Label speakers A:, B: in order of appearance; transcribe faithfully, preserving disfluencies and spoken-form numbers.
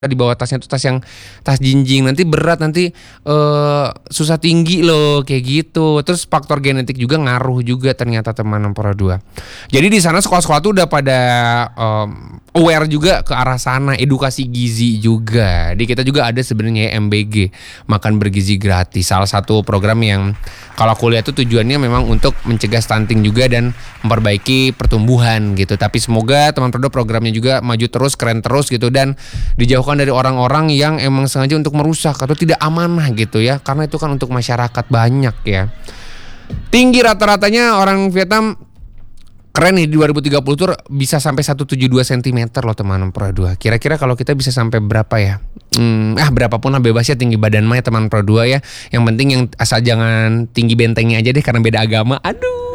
A: Di bawah tasnya tuh tas yang tas jinjing, nanti berat, nanti, eee, susah tinggi loh, kayak gitu. Terus faktor genetik juga ngaruh juga ternyata teman Ampera dua. Jadi di sana sekolah-sekolah tuh udah pada, mmm, aware juga ke arah sana, edukasi gizi juga. Di kita juga ada sebenarnya M B G, makan bergizi gratis. Salah satu program yang kalau aku lihat tuh tujuannya memang untuk mencegah stunting juga dan memperbaiki pertumbuhan gitu. Tapi semoga teman Ampera dua programnya juga maju terus, keren terus gitu dan dijauhkan dari orang-orang yang emang sengaja untuk merusak atau tidak amanah gitu ya, karena itu kan untuk masyarakat banyak ya. Tinggi rata-ratanya orang Vietnam keren nih di dua ribu tiga puluh tuh bisa sampai seratus tujuh puluh dua sentimeter loh teman Ampera dua. Kira-kira kalau kita bisa sampai berapa ya? Hmm, ah berapapun lah bebasnya tinggi badan mah ya teman Ampera dua ya. Yang penting yang asal jangan tinggi bentengnya aja deh karena beda agama. Aduh.